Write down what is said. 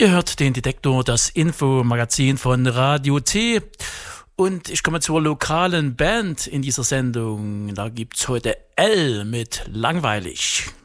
Ihr hört den Detektor, das Infomagazin von Radio T. Und ich komme zur lokalen Band in dieser Sendung. Da gibt's heute L mit Langweilig.